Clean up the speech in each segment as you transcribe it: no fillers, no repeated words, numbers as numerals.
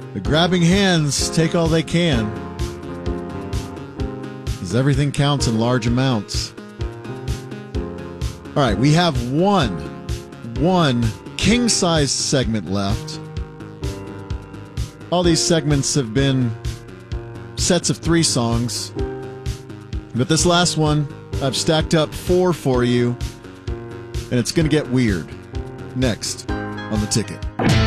The grabbing hands take all they can, because everything counts in large amounts. All right, we have one king-size segment left. All these segments have been sets of 3 songs, but this last one, I've stacked up 4 for you, and it's going to get weird. Next on The Ticket.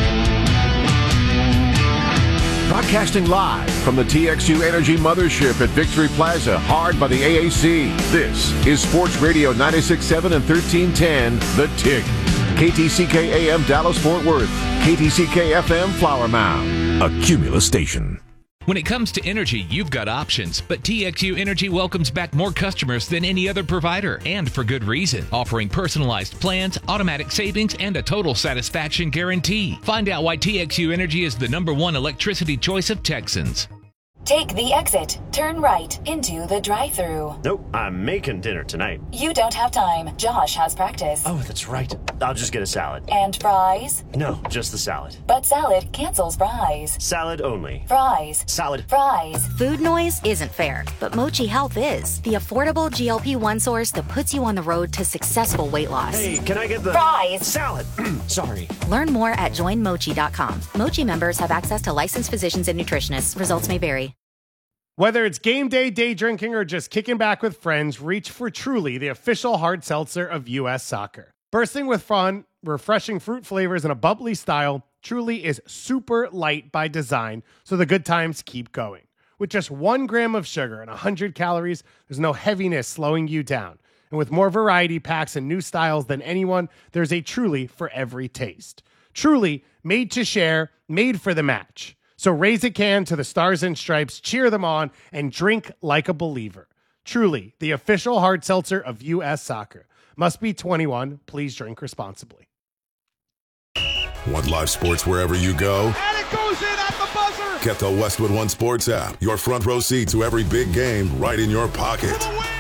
Broadcasting live from the TXU Energy Mothership at Victory Plaza, hard by the AAC. This is Sports Radio 96.7 and 1310, The Tick. KTCK AM Dallas-Fort Worth, KTCK FM Flower Mound, a Cumulus station. When it comes to energy, you've got options, but TXU Energy welcomes back more customers than any other provider, and for good reason, offering personalized plans, automatic savings, and a total satisfaction guarantee. Find out why TXU Energy is the #1 electricity choice of Texans. Take the exit, turn right into the drive-thru. Nope, I'm making dinner tonight. You don't have time. Josh has practice. Oh, that's right. I'll just get a salad. And fries? No, just the salad. But salad cancels fries. Salad only. Fries. Salad. Fries. Food noise isn't fair, but Mochi Health is. The affordable GLP-1 source that puts you on the road to successful weight loss. Hey, can I get the... Fries. Salad. Sorry. Learn more at joinmochi.com. Mochi members have access to licensed physicians and nutritionists. Results may vary. Whether it's game day, day drinking, or just kicking back with friends, reach for Truly, the official hard seltzer of U.S. Soccer. Bursting with fun, refreshing fruit flavors, and a bubbly style, Truly is super light by design, so the good times keep going. With just 1 gram of sugar and 100 calories, there's no heaviness slowing you down. And with more variety packs and new styles than anyone, there's a Truly for every taste. Truly, made to share, made for the match. So raise a can to the Stars and Stripes, cheer them on, and drink like a believer. Truly, the official hard seltzer of U.S. Soccer. Must be 21. Please drink responsibly. Want live sports wherever you go? And it goes in at the buzzer! Get the Westwood One Sports app. Your front row seat to every big game right in your pocket.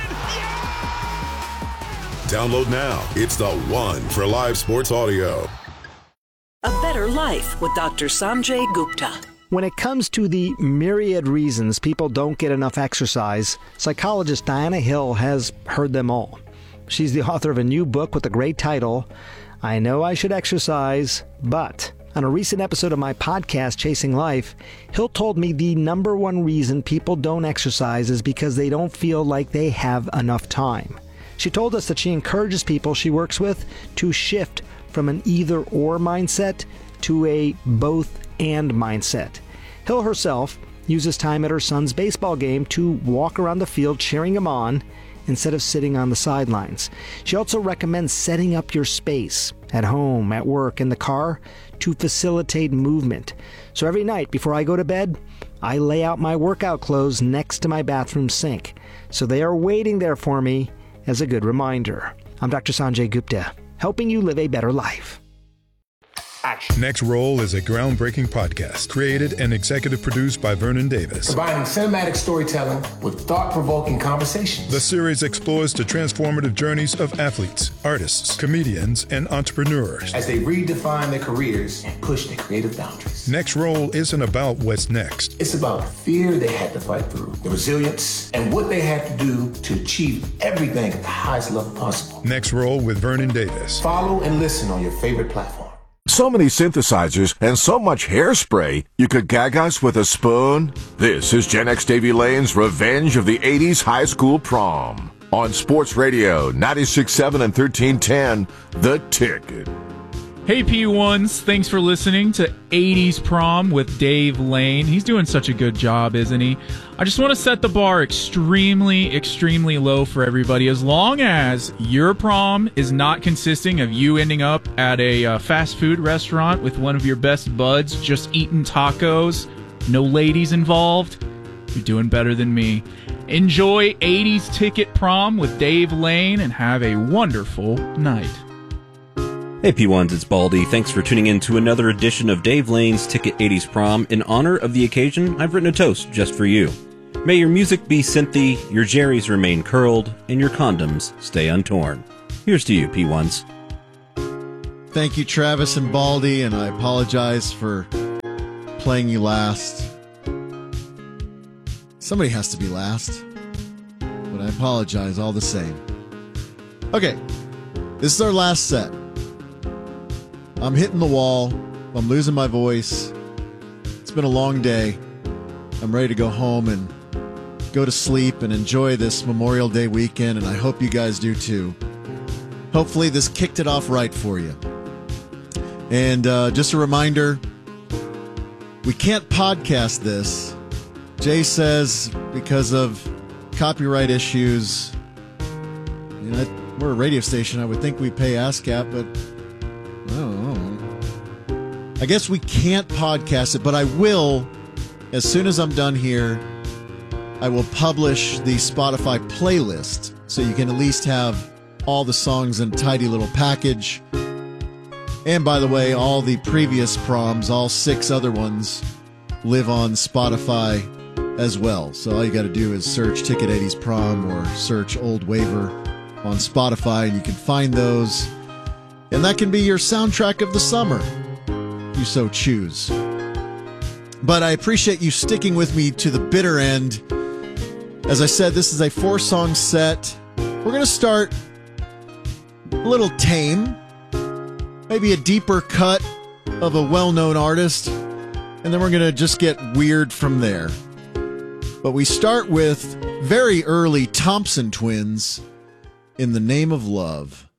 Download now. It's the one for live sports audio. A Better Life with Dr. Sanjay Gupta. When it comes to the myriad reasons people don't get enough exercise, psychologist Diana Hill has heard them all. She's the author of a new book with a great title, I Know I Should Exercise, But. On a recent episode of my podcast, Chasing Life, Hill told me the #1 reason people don't exercise is because they don't feel like they have enough time. She told us that she encourages people she works with to shift from an either-or mindset to a both-and mindset. Hill herself uses time at her son's baseball game to walk around the field cheering him on instead of sitting on the sidelines. She also recommends setting up your space at home, at work, in the car to facilitate movement. So every night before I go to bed, I lay out my workout clothes next to my bathroom sink. So they are waiting there for me as a good reminder. I'm Dr. Sanjay Gupta, helping you live a better life. Action. Next Roll is a groundbreaking podcast created and executive produced by Vernon Davis. Combining cinematic storytelling with thought-provoking conversations. The series explores the transformative journeys of athletes, artists, comedians, and entrepreneurs as they redefine their careers and push their creative boundaries. Next Roll isn't about what's next. It's about the fear they had to fight through, the resilience, and what they had to do to achieve everything at the highest level possible. Next Roll with Vernon Davis. Follow and listen on your favorite platform. So many synthesizers and so much hairspray, you could gag us with a spoon? This is Gen X Davy Lane's Revenge of the 80s High School Prom. On Sports Radio 96.7 and 1310, The Ticket. Hey P1s, thanks for listening to 80s Prom with Dave Lane. He's doing such a good job, isn't he? I just want to set the bar extremely, extremely low for everybody. As long as your prom is not consisting of you ending up at a fast food restaurant with one of your best buds just eating tacos, no ladies involved, you're doing better than me. Enjoy 80s Ticket Prom with Dave Lane and have a wonderful night. Hey P1s, it's Baldy. Thanks for tuning in to another edition of Dave Lane's Ticket 80s Prom. In honor of the occasion, I've written a toast just for you. May your music be synthy, your jerrys remain curled, and your condoms stay untorn. Here's to you, P1s. Thank you, Travis and Baldy, and I apologize for playing you last. Somebody has to be last. But I apologize all the same. Okay, this is our last set. I'm hitting the wall. I'm losing my voice. It's been a long day. I'm ready to go home and go to sleep and enjoy this Memorial Day weekend, and I hope you guys do too. Hopefully this kicked it off right for you. And just a reminder, we can't podcast this. Jay says because of copyright issues. You know, we're a radio station. I would think we pay ASCAP, but I don't know. I guess we can't podcast it, but I will, as soon as I'm done here, I will publish the Spotify playlist so you can at least have all the songs in a tidy little package. And by the way, all the previous proms, all 6 other ones, live on Spotify as well. So all you got to do is search Ticket 80s Prom or search Old Waiver on Spotify, and you can find those. And that can be your soundtrack of the summer, if you so choose. But I appreciate you sticking with me to the bitter end. As I said, this is a 4-song set. We're going to start a little tame, maybe a deeper cut of a well-known artist, and then we're going to just get weird from there. But we start with very early Thompson Twins, In the Name of Love.